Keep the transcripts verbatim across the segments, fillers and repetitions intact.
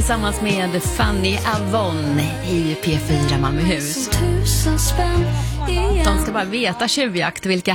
tillsammans med Fanny Avon i P fyra Malmöhus. De ska bara veta Tjuvjakt vilka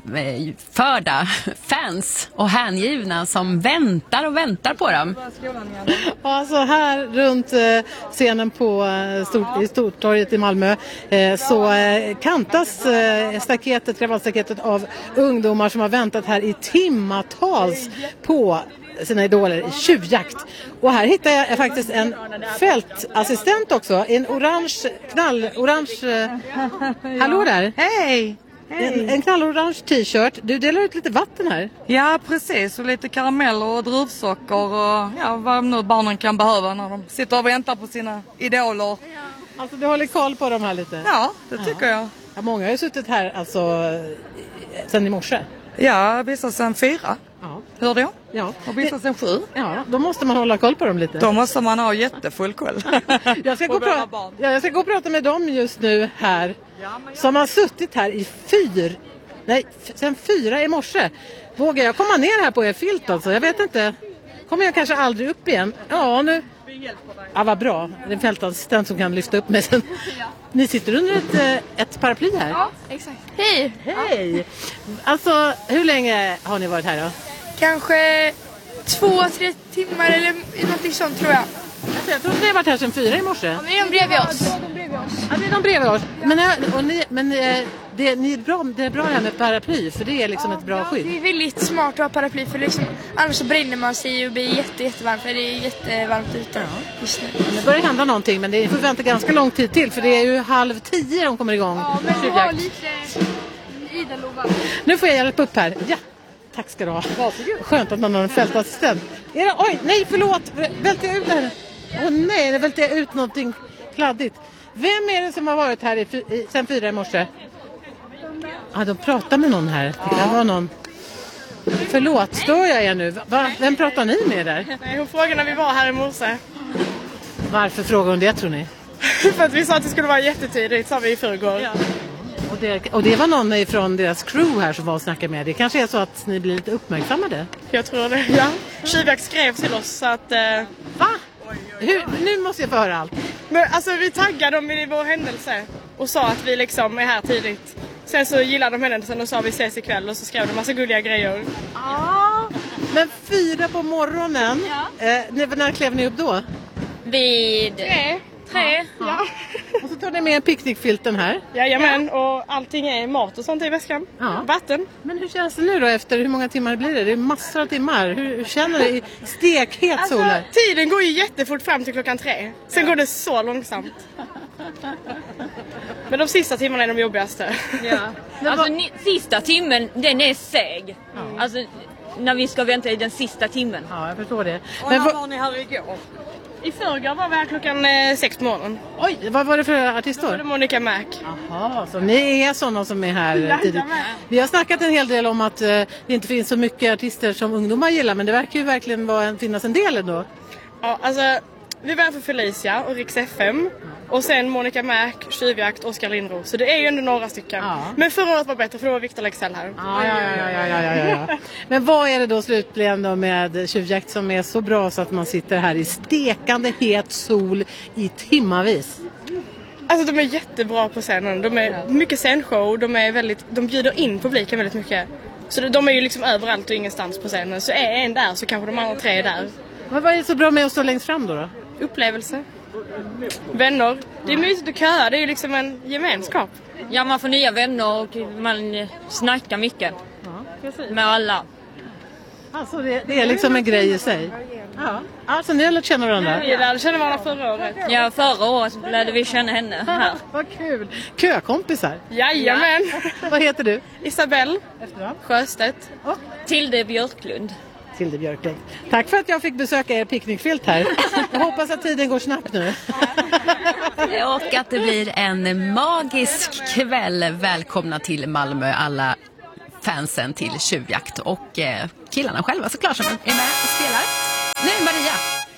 hänförda fans och hängivna som väntar och väntar på dem. Alltså här runt scenen på Stort, i Stortorget i Malmö så kantas staketet, kravallstaketet av ungdomar som har väntat här i timmatals på sina idoler i Tjuvjakt. Och här hittar jag faktiskt en fältassistent också, en orange, knall, orange, hallå där. Hej! En, en knallorange t-shirt. Du delar ut lite vatten här. Ja, precis. Och lite karameller och druvsocker och ja, vad nu barnen kan behöva när de sitter och väntar på sina idoler. Alltså du håller koll på dem här lite? Ja, det tycker ja. jag. Ja, många har ju suttit här alltså sen i morse. Ja, vissa sen fyra. Ja. Hörde jag? Ja. Och vissa sen sju. Ja, då måste man hålla koll på dem lite. Då måste man ha jättefull koll. jag, ska gå och pra- ja, jag ska gå och prata med dem just nu här. Som har suttit här i fyr. Nej, f- sen fyra i morse. Vågar jag komma ner här på er filt alltså? Jag vet inte. Kommer jag kanske aldrig upp igen? Ja, nu. Ja, vad bra. Det är en fältassistent som kan lyfta upp mig sen. Ni sitter under ett, ett paraply här. Ja, exakt. Hej! Hej! Alltså, hur länge har ni varit här då? Kanske två, tre timmar eller något sånt tror jag. Alltså, jag tror att ni har varit här sedan fyra i morse. Ja, men är de bredvid oss? Ja, det är de bredvid oss. Men, och ni, men eh, det, ni är bra, det är bra det här med paraply, för det är liksom ja, ett bra skydd. Det är väldigt smart att ha paraply, för liksom, annars så bränner man sig och blir jätte, jättevarmt, för det är jättevarmt ute just nu. Det börjar hända någonting, men det får vänta ganska lång tid till, för det är ju halv tio de kommer igång. Ja, men vi har lite idalovar. Nu får jag hjälpa upp här. Ja, tack ska du ha. Skönt att man har en fältassistent. Är det, oj, nej, förlåt. Välter jag ut det här? Åh oh, nej, det välter jag ut någonting kladdigt. Vem är det som har varit här i, i, sen fyra i morse? Ja, de pratar med någon här. Det kan vara någon. Förlåt, stör jag er nu? Va? Vem pratar ni med där? Nej, hon frågade när vi var här i morse. Varför frågar hon det, tror ni? För att vi sa att det skulle vara jättetidigt, sa vi i förrgår. Ja. Och, det, och det var någon från deras crew här som var och snackade med. Det kanske är så att ni blir lite uppmärksammade? Jag tror det, ja. Tjuvjakt skrev till oss så att... Eh... Va? Hur, nu måste jag få höra allt. Men alltså vi taggade dem i vår händelse och sa att vi liksom är här tidigt. Sen så gillade de händelsen och sa vi ses ikväll och så skrev de massa gulliga grejer. Ja, men fyra på morgonen, ja. eh, när, när klev ni upp då? Vid tre. Tre, ja. ja. Och så tar ni med picknickfilten här. Jajamän, och allting är mat och sånt i väskan. Ja. Vatten. Men hur känns det nu då efter, hur många timmar blir det? Det är massor av timmar. Hur, hur känner du i stekhet alltså, sol? Tiden går ju jättefort fram till klockan tre. Sen går det så långsamt. Men de sista timmarna är de jobbigaste. Ja. Alltså ni, sista timmen, den är seg. Ja. Alltså när vi ska vänta i den sista timmen. Ja, jag förstår det. Och men när var ni här igår? I förrgår var vi här klockan eh, sex på morgonen. Oj, vad var det för artist då? Det var Monica Mac. Jaha, så ni är sådana som är här tidigt. Vi har snackat en hel del om att eh, det inte finns så mycket artister som ungdomar gillar, men det verkar ju verkligen vara en, finnas en del ändå. Ja, alltså vi var här för Felicia och Rix F M. Och sen Monica Mac, Tjuvjakt, Oskar Lindros. Så det är ju ändå några stycken. Ja. Men förra året var bättre för då var Victor Lexell här. Ja, ja, ja, ja, ja, ja, ja, ja. Men vad är det då slutligen då med Tjuvjakt som är så bra så att man sitter här i stekande het sol i timmavis? Alltså de är jättebra på scenen. De är mycket scenshow. De, är väldigt, de bjuder in publiken väldigt mycket. Så de är ju liksom överallt och ingenstans på scenen. Så är en där så kanske de andra tre är där. Men vad är det så bra med att stå längst fram då? då? Upplevelse. Vänner. Det är mysigt att köra. Det är ju liksom en gemenskap. Ja, man får nya vänner och man snackar mycket. Ja, med alla. Alltså det, det är liksom en grej i sig. Ja. Alltså ni har lärt känna varandra? Vi lärde känna varandra förra året. Ja, förra året lärde vi känna henne här. Vad kul. Kökompisar? Jajamän. Ja. Vad heter du? Isabelle Sjöstedt. Och Tilde Björklund. Tilde Björklund. Tack för att jag fick besöka er picknickfilt här. Jag hoppas att tiden går snabbt nu. Och att det blir en magisk kväll. Välkomna till Malmö alla fansen till Tjuvjakt och eh, killarna själva såklart som är med och spelar. Nu Maria.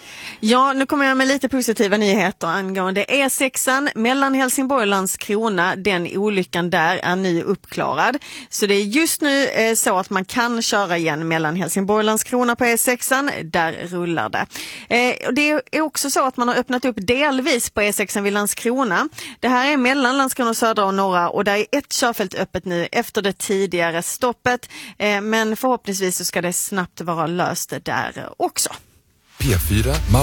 Ja, nu kommer jag med lite positiva nyheter angående E sexan mellan Helsingborg och Landskrona. Den olyckan där är nu uppklarad. Så det är just nu eh, så att man kan köra igen mellan Helsingborg och Landskrona på E sexan. Där rullar det. Eh, och det är också så att man har öppnat upp delvis på E sexan vid Landskrona. Det här är mellan Landskrona södra och norra och där är ett körfält öppet nu efter det tidigare stoppet. Eh, men förhoppningsvis så ska det snabbt vara löst där också. P fyra